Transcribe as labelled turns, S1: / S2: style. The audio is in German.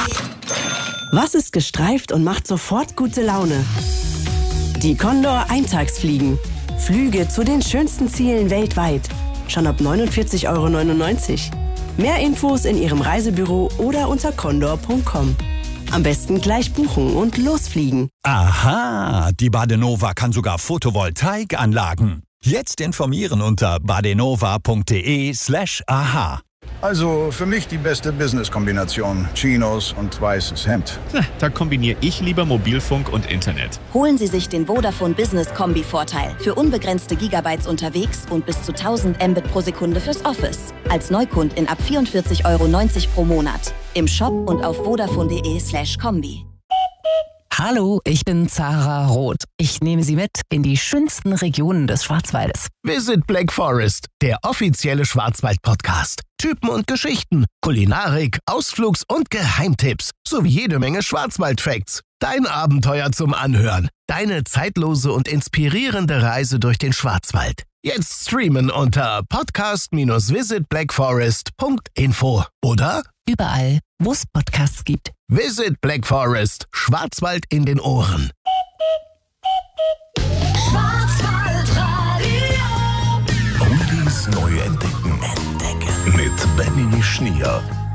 S1: Was ist gestreift und macht sofort gute Laune? Die Condor Eintagsfliegen. Flüge zu den schönsten Zielen weltweit. Schon ab 49,99 €. Mehr Infos in Ihrem Reisebüro oder unter condor.com. Am besten gleich buchen und losfliegen.
S2: Aha, die Badenova kann sogar Photovoltaikanlagen. Jetzt informieren unter badenova.de/aha.
S3: Also für mich die beste Business-Kombination. Chinos und weißes Hemd.
S4: Da kombiniere ich lieber Mobilfunk und Internet.
S5: Holen Sie sich den Vodafone Business Kombi-Vorteil. Für unbegrenzte Gigabytes unterwegs und bis zu 1000 Mbit pro Sekunde fürs Office. Als Neukundin ab 44,90 € pro Monat. Im Shop und auf vodafone.de/kombi.
S6: Hallo, ich bin Zara Roth. Ich nehme Sie mit in die schönsten Regionen des Schwarzwaldes.
S7: Visit Black Forest, der offizielle Schwarzwald-Podcast. Typen und Geschichten, Kulinarik, Ausflugs- und Geheimtipps sowie jede Menge Schwarzwald-Facts. Dein Abenteuer zum Anhören. Deine zeitlose und inspirierende Reise durch den Schwarzwald. Jetzt streamen unter podcast-visitblackforest.info oder
S6: Überall, wo es Podcasts gibt.
S7: Visit Black Forest, Schwarzwald in den Ohren.
S8: Oldies neu entdecken. Mit Benny Schnier.